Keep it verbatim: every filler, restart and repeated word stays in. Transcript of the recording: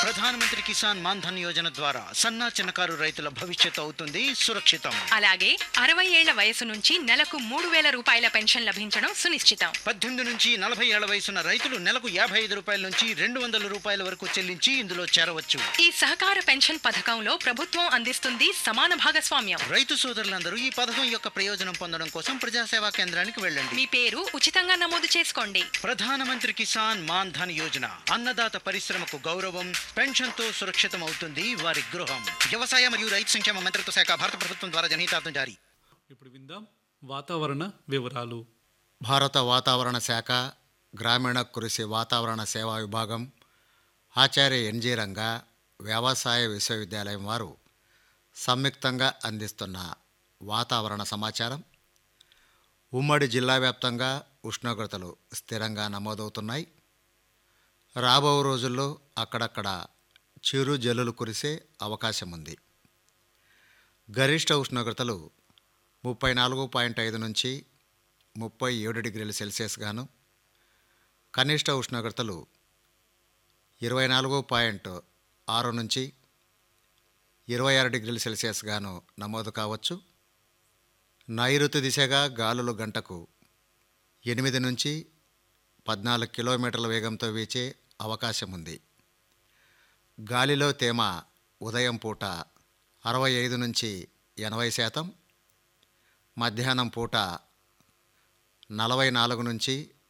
ప్రధానమంత్రి కిసాన్ మాన్ ధన్ యోజన ద్వారా సన్న చిన్నకారు రైతుల భవిష్యత్తు అవుతుంది సురక్షితం. అలాగే అరవై ఏళ్ల వయసు నుంచి నెలకు మూడు వేల రూపాయల పెన్షన్ లభించడం సునిశ్చితం. పద్దెనిమిది నుంచి నలభై ఏళ్ల వయసున్న రైతులు నెలకు యాభై ఐదు రూపాయల నుంచి రెండు వందల రూపాయల వరకు చెల్లించి ఇందులో చేరవచ్చు. ఈ సహకార పెన్షన్ పథకంలో ప్రభుత్వం అందిస్తుంది సమాన భాగస్వామ్యం. రైతు సోదరులందరూ ఈ పథకం యొక్క ప్రయోజనం పొందడం కోసం ప్రజాసేవా కేంద్రానికి వెళ్ళండి. మీ పేరు ఉచితంగా నమోదు చేసుకోండి. ప్రధానమంత్రి కిసాన్ మాన్ ధన్ యోజన అన్నదాత పరిశ్రమకు గౌరవం, పెన్షన్ తో సురక్షితం అవుతుంది వారి గృహం. వ్యవసాయ మరియు రైతు సంక్షేమ మంత్రిత్వ శాఖ, భారత ప్రభుత్వం ద్వారా జనహితార్థం జారీ. ఇప్పుడు విందాం వాతావరణ వివరాలు. భారత వాతావరణ శాఖ, గ్రామీణ కృషి వాతావరణ సేవా విభాగం, ఆచార్య ఎన్జీ రంగా వ్యవసాయ విశ్వవిద్యాలయం వారు సంయుక్తంగా అందిస్తున్న వాతావరణ సమాచారం. ఉమ్మడి జిల్లా వ్యాప్తంగా ఉష్ణోగ్రతలు స్థిరంగా నమోదవుతున్నాయి. రాబో రోజుల్లో అక్కడక్కడ చిరు జల్లులు కురిసే అవకాశం ఉంది. గరిష్ట ఉష్ణోగ్రతలు ముప్పై నాలుగు పాయింట్ ఐదు నుంచి ముప్పై ఏడు డిగ్రీల సెల్సియస్ గాను, కనిష్ట ఉష్ణోగ్రతలు ఇరవై నాలుగు పాయింట్ ఆరు నుంచి ఇరవై ఆరు డిగ్రీల సెల్సియస్ గాను నమోదు కావచ్చు. నైరుతి దిశగా గాలులు గంటకు ఎనిమిది నుంచి పద్నాలుగు కిలోమీటర్ల వేగంతో వీచే అవకాశం ఉంది. గాలిలో తేమ ఉదయం పూట అరవై ఐదు నుంచి ఎనభై శాతం, మధ్యాహ్నం పూట నలభై నాలుగు నుంచి